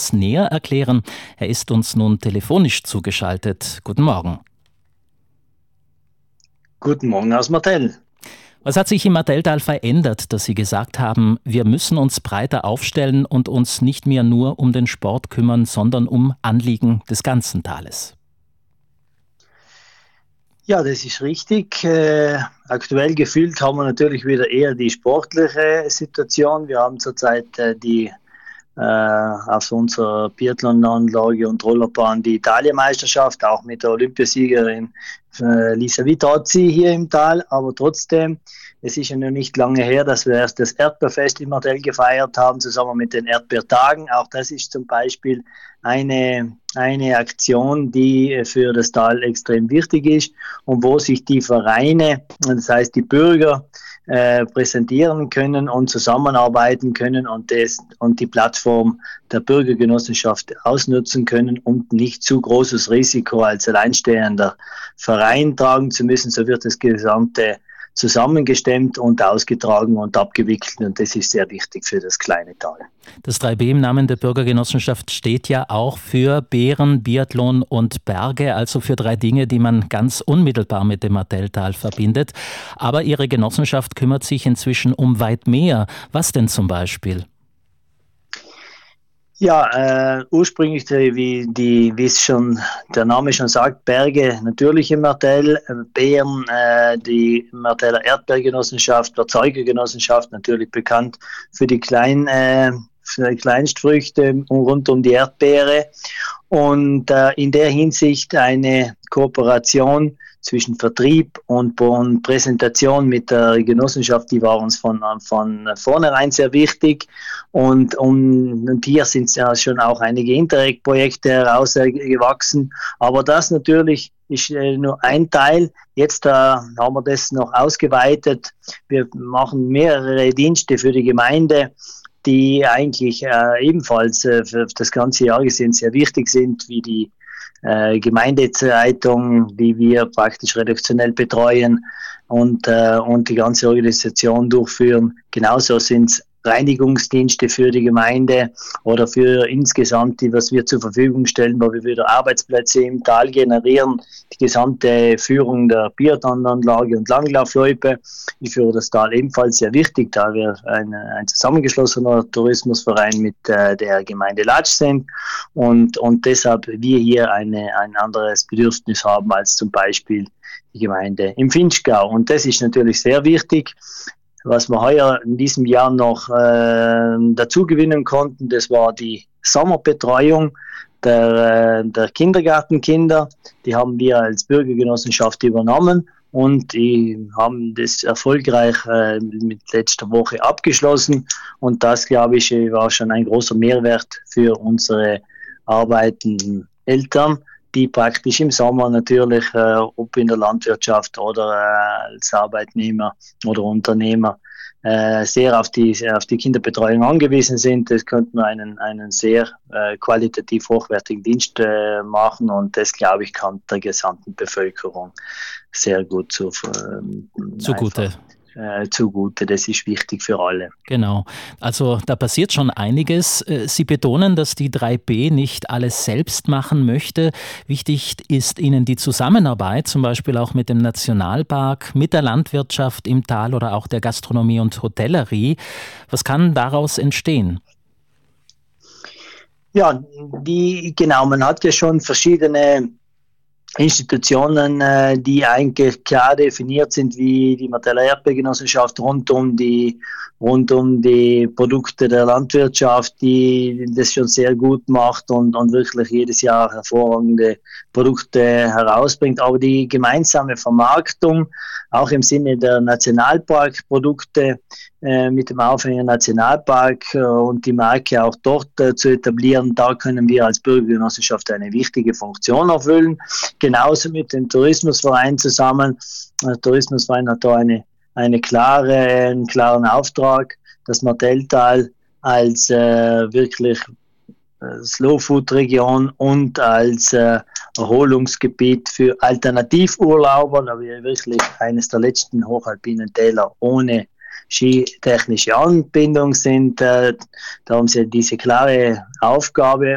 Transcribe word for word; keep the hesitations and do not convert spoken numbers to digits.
etwas näher erklären. Er ist uns nun telefonisch zugeschaltet. Guten Morgen. Guten Morgen aus Martell. Was hat sich im Martelltal verändert, dass Sie gesagt haben, wir müssen uns breiter aufstellen und uns nicht mehr nur um den Sport kümmern, sondern um Anliegen des ganzen Tales? Ja, das ist richtig. Äh, aktuell gefühlt haben wir natürlich wieder eher die sportliche Situation. Wir haben zurzeit äh, die äh, auf unserer Biathlonanlage und Rollerbahn die Italienmeisterschaft, auch mit der Olympiasiegerin äh, Lisa Vitozzi hier im Tal. Aber trotzdem, es ist ja noch nicht lange her, dass wir erst das Erdbeerfest in Martell gefeiert haben, zusammen mit den Erdbeertagen. Auch das ist zum Beispiel eine, eine Aktion, die für das Tal extrem wichtig ist und wo sich die Vereine, das heißt die Bürger, äh, präsentieren können und zusammenarbeiten können und, das, und die Plattform der Bürgergenossenschaft ausnutzen können, um nicht zu großes Risiko als alleinstehender Verein tragen zu müssen. So wird das gesamte zusammengestemmt und ausgetragen und abgewickelt, und das ist sehr wichtig für das kleine Tal. Das drei B im Namen der Bürgergenossenschaft steht ja auch für Bären, Biathlon und Berge, also für drei Dinge, die man ganz unmittelbar mit dem Martelltal verbindet. Aber Ihre Genossenschaft kümmert sich inzwischen um weit mehr. Was denn zum Beispiel? Ja, äh, ursprünglich, wie, die, wie es schon der Name schon sagt, Berge natürlich im Martell, Beeren, äh, die Marteller Erdbeergenossenschaft, Erzeugergenossenschaft, natürlich bekannt für die kleinen äh, für die Kleinstfrüchte rund um die Erdbeere, und äh, in der Hinsicht eine Kooperation zwischen Vertrieb und, und Präsentation mit der Genossenschaft, die war uns von, von vornherein sehr wichtig, und, und, und hier sind ja schon auch einige Interreg-Projekte herausgewachsen, aber das natürlich ist äh, nur ein Teil. Jetzt äh, haben wir das noch ausgeweitet. Wir machen mehrere Dienste für die Gemeinde, die eigentlich äh, ebenfalls äh, für das ganze Jahr gesehen sehr wichtig sind, wie die äh, Gemeindezeitung, die wir praktisch redaktionell betreuen und, äh, und die ganze Organisation durchführen. Genauso sind es Reinigungsdienste für die Gemeinde oder für insgesamt, die was wir zur Verfügung stellen, wo wir wieder Arbeitsplätze im Tal generieren. Die gesamte Führung der Biathlonanlage und Langlaufloipe ist für das Tal ebenfalls sehr wichtig, da wir ein, ein zusammengeschlossener Tourismusverein mit äh, der Gemeinde Latsch sind, und, und deshalb wir hier eine, ein anderes Bedürfnis haben als zum Beispiel die Gemeinde im Vinschgau. Und das ist natürlich sehr wichtig. Was wir heuer in diesem Jahr noch äh, dazu gewinnen konnten, das war die Sommerbetreuung der, äh, der Kindergartenkinder. Die haben wir als Bürgergenossenschaft übernommen und die haben das erfolgreich äh, mit letzter Woche abgeschlossen. Und das, glaube ich, war schon ein großer Mehrwert für unsere arbeitenden Eltern, die praktisch im Sommer natürlich, äh, ob in der Landwirtschaft oder äh, als Arbeitnehmer oder Unternehmer, äh, sehr auf die, auf die Kinderbetreuung angewiesen sind. Das könnte man einen, einen sehr äh, qualitativ hochwertigen Dienst äh, machen, und das, glaube ich, kann der gesamten Bevölkerung sehr gut zu, äh, zugute. Einfach, äh, zugute. Das ist wichtig für alle. Genau. Also da passiert schon einiges. Sie betonen, dass die drei B nicht alles selbst machen möchte. Wichtig ist Ihnen die Zusammenarbeit, zum Beispiel auch mit dem Nationalpark, mit der Landwirtschaft im Tal oder auch der Gastronomie und Hotellerie. Was kann daraus entstehen? Ja, die, genau, man hat ja schon verschiedene Institutionen, äh, die eigentlich klar definiert sind, wie die Marteller Erdbeergenossenschaft rund um die rund um die Produkte der Landwirtschaft, die das schon sehr gut macht und, und wirklich jedes Jahr hervorragende Produkte herausbringt. Aber die gemeinsame Vermarktung, auch im Sinne der Nationalparkprodukte, äh, mit dem Aufhänger Nationalpark äh, und die Marke auch dort äh, zu etablieren, da können wir als Bürgergenossenschaft eine wichtige Funktion erfüllen. Genauso mit dem Tourismusverein zusammen. Der Tourismusverein hat da eine, eine klare, einen klaren Auftrag, das Martelltal als äh, wirklich äh, Slow-Food-Region und als äh, Erholungsgebiet für Alternativurlauber, da wir wirklich eines der letzten hochalpinen Täler ohne skitechnische Anbindung sind. Äh, da haben sie diese klare Aufgabe,